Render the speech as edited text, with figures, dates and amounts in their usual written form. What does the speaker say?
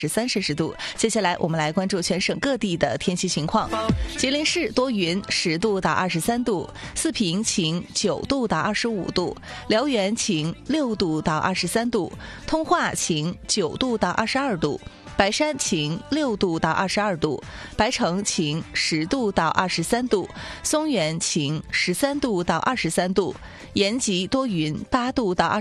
13摄氏度。接下来我们来关注全省各地的天气情况。吉林市多云，10度到23度；四平晴，9度到25度；辽源晴，6度到23度；通化晴，9度到22度；白山晴，6度到22度；白城晴，10度到23度；松原晴，13度到23度；延吉多云，8度到